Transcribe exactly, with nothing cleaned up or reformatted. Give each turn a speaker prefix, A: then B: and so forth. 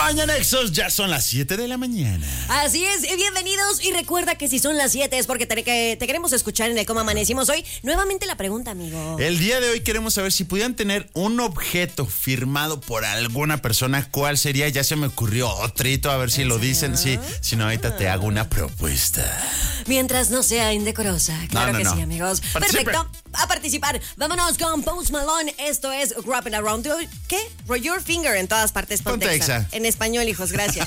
A: Mañanexos, ya son las siete de la mañana.
B: Así es, bienvenidos y recuerda que si son las siete es porque te, que te queremos escuchar en el Cómo Amanecimos hoy. Nuevamente la pregunta, amigo.
A: El día de hoy queremos saber si pudieran tener un objeto firmado por alguna persona, ¿cuál sería? Ya se me ocurrió otrito, a ver si lo dicen. Sí, si no, ahorita te hago una propuesta.
B: Mientras no sea indecorosa, claro
A: no, no,
B: que
A: no.
B: sí, amigos.
A: Participe.
B: Perfecto, a participar. Vámonos con Post Malone. Esto es Wrapping Around. ¿Qué? Roll Your Finger en todas partes.
A: Ponte
B: Ponte Exa.
A: Exa.
B: En español, hijos, gracias.